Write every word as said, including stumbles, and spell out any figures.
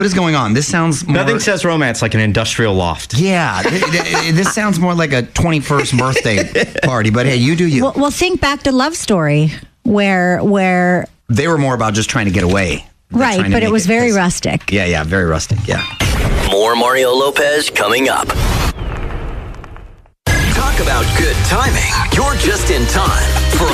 What is going on? This sounds more... Nothing says romance like an industrial loft. Yeah, th- th- this sounds more like a twenty-first birthday party, but hey, you do you. Well, well, think back to Love Story, where where They were more about just trying to get away. They're right, trying to but it make was very 'cause- rustic. Yeah, yeah, very rustic, yeah. More Mario Lopez coming up. Talk about good timing. You're just in time for